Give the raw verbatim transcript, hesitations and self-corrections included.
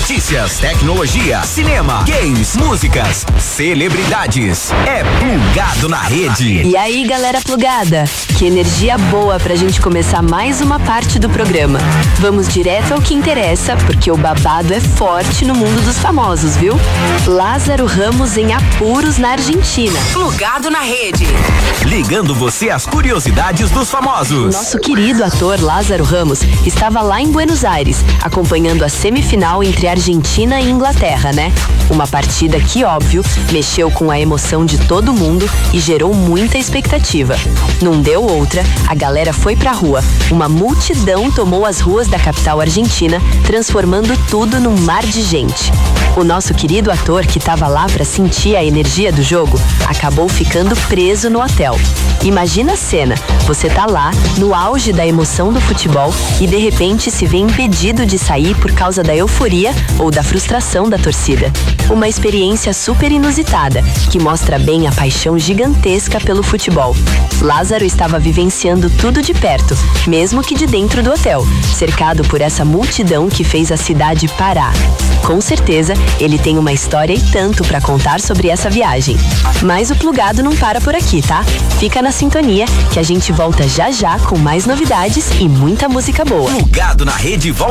Notícias, tecnologia, cinema, games, músicas, celebridades. É Plugado na Rede. E aí, galera plugada? Que energia boa pra gente começar mais uma parte do programa. Vamos direto ao que interessa, porque o babado é forte no mundo dos famosos, viu? Lázaro Ramos em apuros na Argentina. Plugado na Rede. Ligando você às curiosidades dos famosos. Nosso querido ator Lázaro Ramos estava lá em Buenos Aires, acompanhando a semifinal entre Argentina e Inglaterra, né? Uma partida que, óbvio, mexeu com a emoção de todo mundo e gerou muita expectativa. Não deu outra, a galera foi pra rua. Uma multidão tomou as ruas da capital argentina, transformando tudo num mar de gente. O nosso querido ator, que estava lá pra sentir a energia do jogo, acabou ficando preso no hotel. Imagina a cena, você tá lá, no auge da emoção do futebol e de repente se vê impedido de sair por causa da euforia ou da frustração da torcida. Uma experiência super inusitada, que mostra bem a paixão gigantesca pelo futebol. Lázaro estava vivenciando tudo de perto, mesmo que de dentro do hotel, cercado por essa multidão que fez a cidade parar. Com certeza, ele tem uma história e tanto pra contar sobre essa viagem. Mas o Plugado não para por aqui, tá? Fica na sintonia que a gente volta já já com mais novidades e muita música boa. Plugado na Rede volta